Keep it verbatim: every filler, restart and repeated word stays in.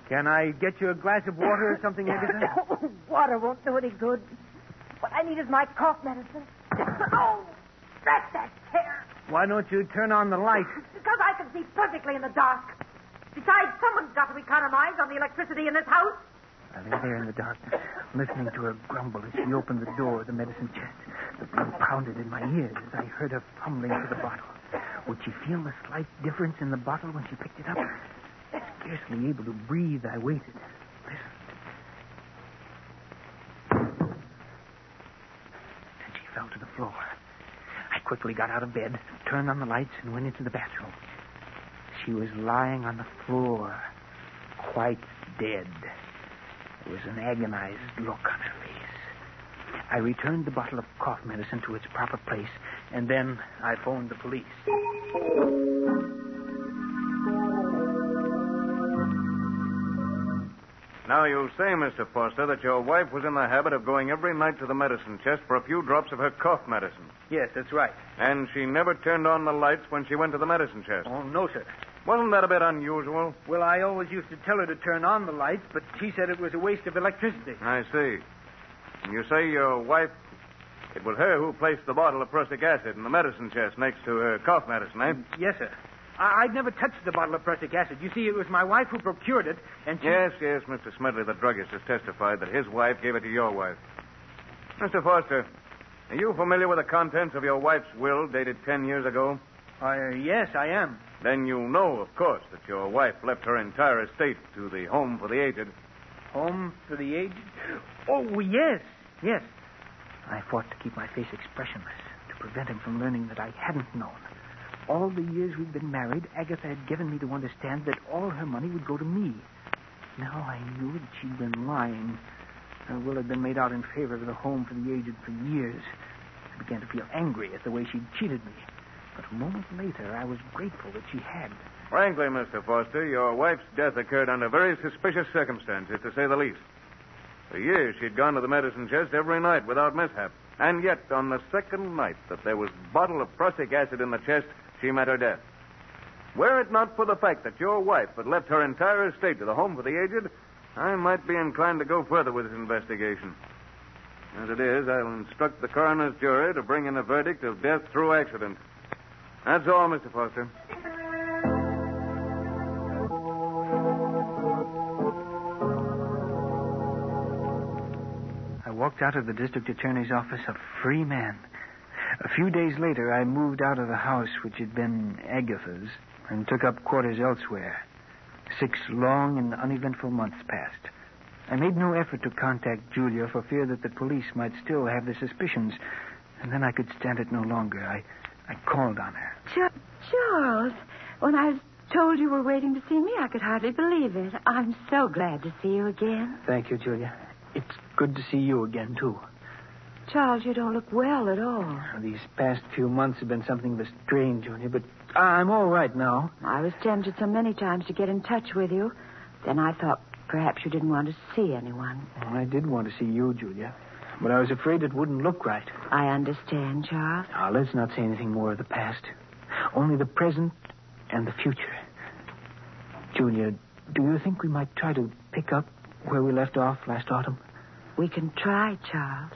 Can I get you a glass of water or something, Agatha? Oh, water won't do any good. What I need is my cough medicine. Oh, that's that tear. Why don't you turn on the light? Because I can see perfectly in the dark. Besides, someone's got to economize on the electricity in this house. I lay there in the darkness, listening to her grumble as she opened the door of the medicine chest. The blood pounded in my ears as I heard her fumbling for the bottle. Would she feel the slight difference in the bottle when she picked it up? Scarcely able to breathe, I waited. Listened. Then she fell to the floor. I quickly got out of bed, turned on the lights, and went into the bathroom. She was lying on the floor, quite dead. There was an agonized look on her face. I returned the bottle of cough medicine to its proper place, and then I phoned the police. Now, you say, Mister Foster, that your wife was in the habit of going every night to the medicine chest for a few drops of her cough medicine. Yes, that's right. And she never turned on the lights when she went to the medicine chest. Oh, no, sir. Wasn't that a bit unusual? Well, I always used to tell her to turn on the lights, but she said it was a waste of electricity. I see. And you say your wife... It was her who placed the bottle of prussic acid in the medicine chest next to her cough medicine, eh? Yes, sir. I- I'd never touched the bottle of prussic acid. You see, it was my wife who procured it, and she... Yes, yes, Mister Smedley, the druggist, has testified that his wife gave it to your wife. Mister Foster, are you familiar with the contents of your wife's will dated ten years ago? Uh, yes, I am. Then you know, of course, that your wife left her entire estate to the Home for the Aged. Home for the aged? Oh, yes, yes. I fought to keep my face expressionless, to prevent him from learning that I hadn't known. All the years we'd been married, Agatha had given me to understand that all her money would go to me. Now I knew that she'd been lying. Her will had been made out in favor of the Home for the Aged for years. I began to feel angry at the way she'd cheated me. But a moment later, I was grateful that she had. Frankly, Mister Foster, your wife's death occurred under very suspicious circumstances, to say the least. For years, she'd gone to the medicine chest every night without mishap. And yet, on the second night that there was a bottle of prussic acid in the chest, she met her death. Were it not for the fact that your wife had left her entire estate to the Home for the Aged, I might be inclined to go further with this investigation. As it is, I'll instruct the coroner's jury to bring in a verdict of death through accident. That's all, Mister Foster. I walked out of the district attorney's office a free man. A few days later, I moved out of the house which had been Agatha's and took up quarters elsewhere. Six long and uneventful months passed. I made no effort to contact Julia for fear that the police might still have their suspicions, and then I could stand it no longer. I, I called on her. Ch- Charles, when I was told you were waiting to see me, I could hardly believe it. I'm so glad to see you again. Thank you, Julia. It's good to see you again, too. Charles, you don't look well at all. These past few months have been something of a strain, Julia, but I'm all right now. I was tempted so many times to get in touch with you. Then I thought perhaps you didn't want to see anyone. Well, I did want to see you, Julia, but I was afraid it wouldn't look right. I understand, Charles. Now, let's not say anything more of the past. Only the present and the future. Julia, do you think we might try to pick up where we left off last autumn? We can try, Charles.